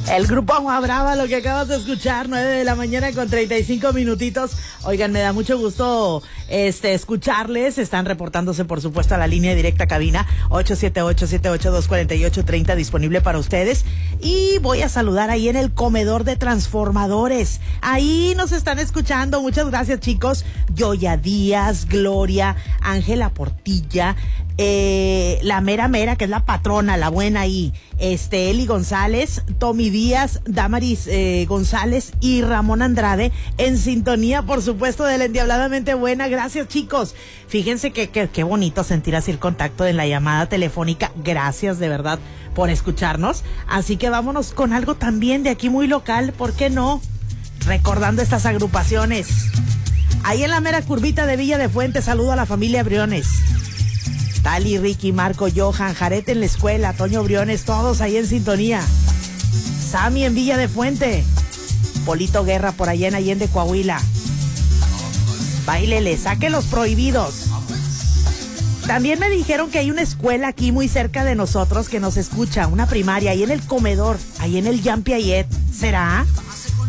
El grupo Agua Brava, lo que acabas de escuchar, 9 de la mañana con 35 minutitos. Oigan, me da mucho gusto escucharles. Están reportándose, por supuesto, a la línea directa cabina 878-782-4830 disponible para ustedes. Y voy a saludar ahí en el comedor de transformadores. Ahí nos están escuchando. Muchas gracias, chicos. Yoya Díaz, Gloria, Ángela Portilla, la mera, que es la patrona, la buena ahí. Eli González, Tommy Díaz, Damaris González y Ramón Andrade en sintonía, por supuesto, de la Endiabladamente Buena. Gracias, chicos. Fíjense que bonito sentir así el contacto en la llamada telefónica. Gracias de verdad por escucharnos. Así que vámonos con algo también de aquí muy local, ¿por qué no? Recordando estas agrupaciones. Ahí en la mera curvita de Villa de Fuente, saludo a la familia Briones. Tali, Ricky, Marco, Johan, Jarete en la escuela, Toño Briones, todos ahí en sintonía. Sammy en Villa de Fuente. Polito Guerra por allá en Allende, Coahuila. Báilele, saque los prohibidos. También me dijeron que hay una escuela aquí muy cerca de nosotros que nos escucha, una primaria, ahí en el comedor, ahí en el Jean Piaget. ¿Será?